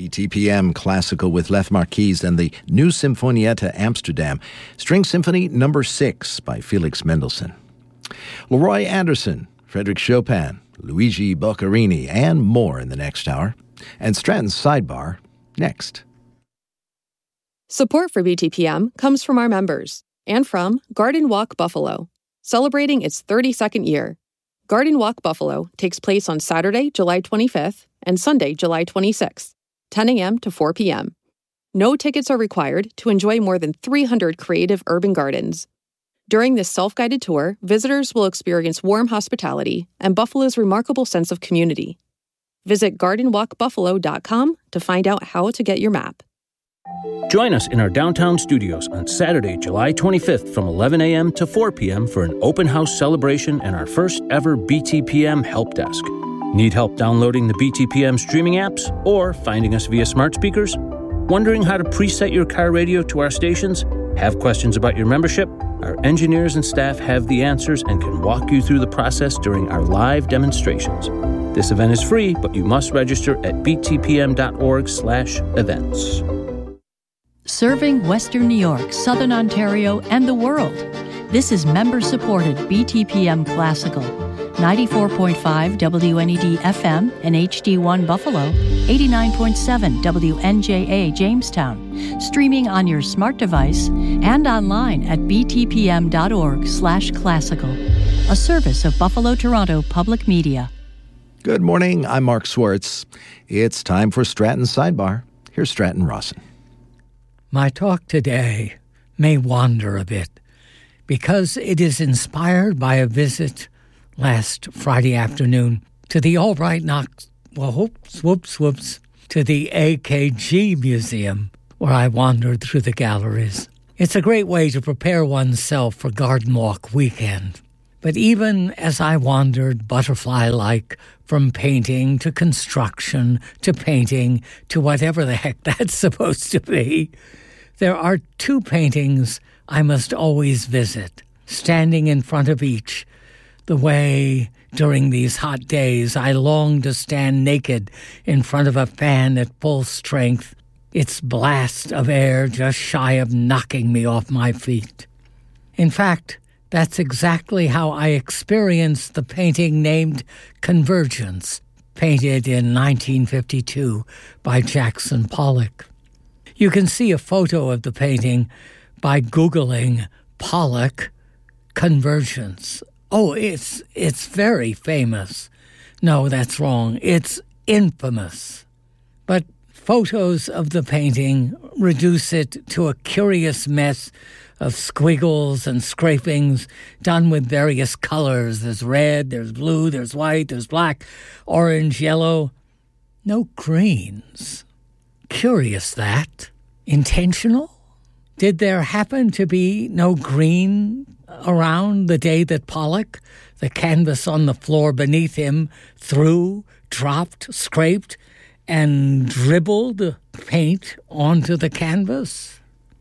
BTPM Classical with Lef Marquise and the New Sinfonietta Amsterdam, String Symphony No. 6 by Felix Mendelssohn. Leroy Anderson, Frédéric Chopin, Luigi Boccherini, and more in the next hour. And Stratton's Sidebar next. Support for BTPM comes from our members and from Garden Walk Buffalo, celebrating its 32nd year. Garden Walk Buffalo takes place on Saturday, July 25th and Sunday, July 26th, 10 a.m. to 4 p.m. No tickets are required to enjoy more than 300 creative urban gardens. During this self-guided tour, visitors will experience warm hospitality and Buffalo's remarkable sense of community. Visit gardenwalkbuffalo.com to find out how to get your map. Join us in our downtown studios on Saturday, July 25th from 11 a.m. to 4 p.m. for an open house celebration and our first ever BTPM help desk. Need help downloading the BTPM streaming apps or finding us via smart speakers? Wondering how to preset your car radio to our stations? Have questions about your membership? Our engineers and staff have the answers and can walk you through the process during our live demonstrations. This event is free, but you must register at btpm.org/events. Serving Western New York, Southern Ontario, and the world. This is member-supported BTPM Classical. 94.5 WNED FM and HD1 Buffalo, 89.7 WNJA Jamestown, streaming on your smart device and online at btpm.org/classical, a service of Buffalo Toronto Public Media. Good morning, I'm Mark Swartz. It's time for Stratton's Sidebar. Here's Stratton Rawson. My talk today may wander a bit because it is inspired by a visit last Friday afternoon to the Albright Knox, to the AKG Museum, where I wandered through the galleries. It's a great way to prepare oneself for Garden Walk weekend. But even as I wandered butterfly-like from painting to construction to painting to whatever the heck that's supposed to be, there are two paintings I must always visit, standing in front of each, the way during these hot days I long to stand naked in front of a fan at full strength, its blast of air just shy of knocking me off my feet. In fact, that's exactly how I experienced the painting named Convergence, painted in 1952 by Jackson Pollock. You can see a photo of the painting by Googling Pollock Convergence. Oh, it's very famous. No, that's wrong. It's infamous. But photos of the painting reduce it to a curious mess of squiggles and scrapings done with various colors. There's red, there's blue, there's white, there's black, orange, yellow. No greens. Curious that. Intentional? Did there happen to be no green around the day that Pollock, the canvas on the floor beneath him, threw, dropped, scraped, and dribbled paint onto the canvas?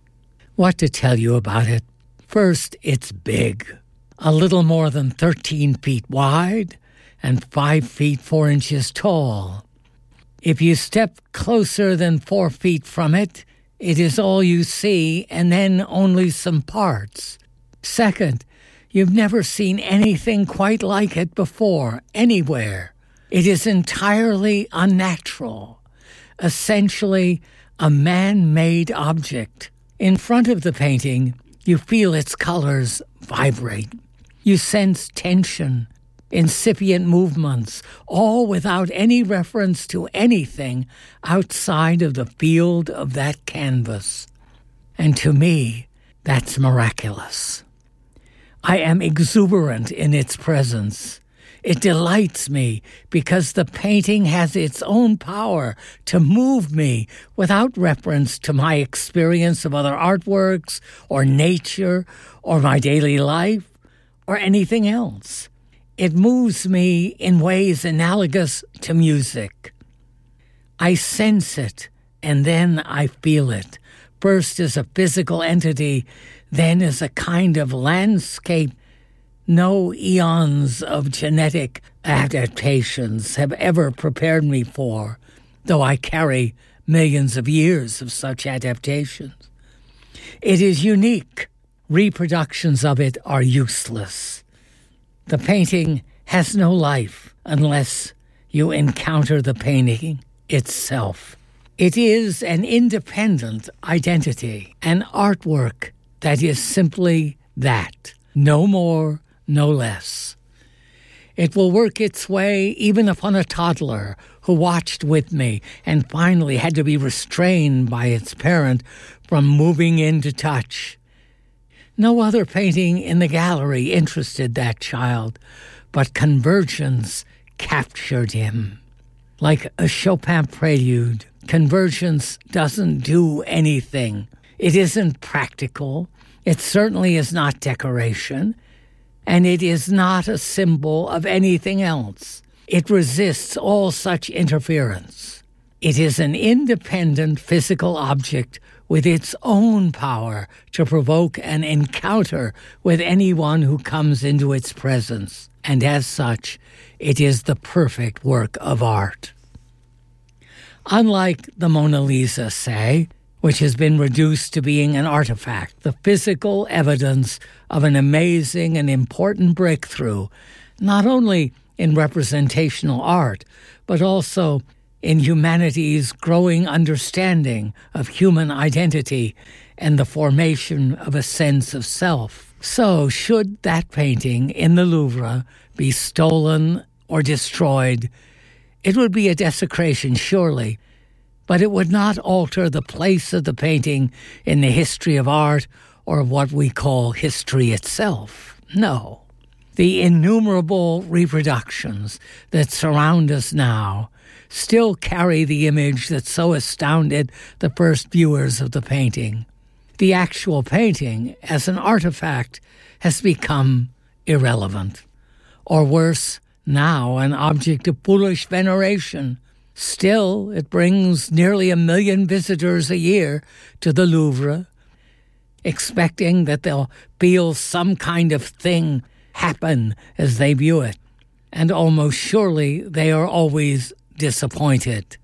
What to tell you about it? First, it's big. A little more than 13 feet wide and 5 feet 4 inches tall. If you step closer than 4 feet from it, it is all you see, and then only some parts. Second, you've never seen anything quite like it before, anywhere. It is entirely unnatural, essentially a man-made object. In front of the painting, you feel its colors vibrate. You sense tension, incipient movements, all without any reference to anything outside of the field of that canvas. And to me, that's miraculous. I am exuberant in its presence. It delights me because the painting has its own power to move me without reference to my experience of other artworks or nature or my daily life or anything else. It moves me in ways analogous to music. I sense it, and then I feel it, first as a physical entity, then as a kind of landscape. No eons of genetic adaptations have ever prepared me for, though I carry millions of years of such adaptations. It is unique. Reproductions of it are useless. The painting has no life unless you encounter the painting itself. It is an independent identity, an artwork that is simply that, no more, no less. It will work its way even upon a toddler who watched with me and finally had to be restrained by its parent from moving in to touch. No other painting in the gallery interested that child, but Convergence captured him. Like a Chopin prelude, Convergence doesn't do anything. It isn't practical. It certainly is not decoration. And it is not a symbol of anything else. It resists all such interference. It is an independent physical object with its own power to provoke an encounter with anyone who comes into its presence. And as such, it is the perfect work of art. Unlike the Mona Lisa, say, which has been reduced to being an artifact, the physical evidence of an amazing and important breakthrough, not only in representational art, but also in humanity's growing understanding of human identity and the formation of a sense of self. So, should that painting in the Louvre be stolen or destroyed, it would be a desecration, surely, but it would not alter the place of the painting in the history of art or of what we call history itself. No. The innumerable reproductions that surround us now still carry the image that so astounded the first viewers of the painting. The actual painting, as an artifact, has become irrelevant. Or worse, now an object of foolish veneration. Still, it brings nearly 1 million visitors a year to the Louvre, expecting that they'll feel some kind of thing happen as they view it. And almost surely they are always disappointed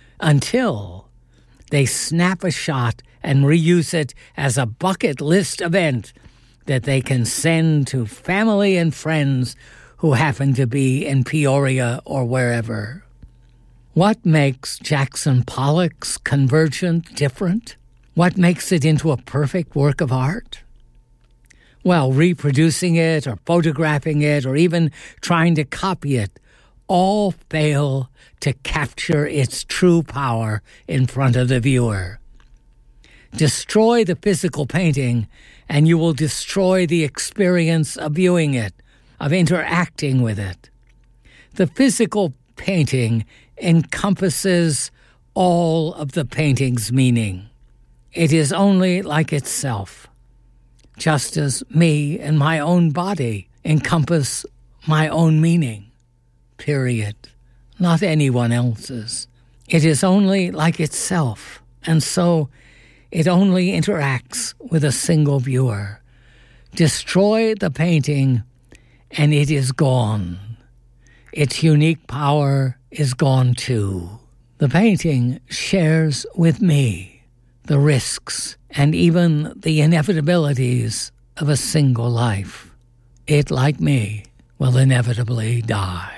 until they snap a shot and reuse it as a bucket list event that they can send to family and friends who happen to be in Peoria or wherever. What makes Jackson Pollock's Convergence different? What makes it into a perfect work of art? Well, reproducing it or photographing it or even trying to copy it all fail to capture its true power in front of the viewer. Destroy the physical painting and you will destroy the experience of viewing it, of interacting with it. The physical painting encompasses all of the painting's meaning. It is only like itself, just as me and my own body encompass my own meaning, period, not anyone else's. It is only like itself, and so it only interacts with a single viewer. Destroy the painting, and it is gone. Its unique power is gone too. The painting shares with me the risks and even the inevitabilities of a single life. It, like me, will inevitably die.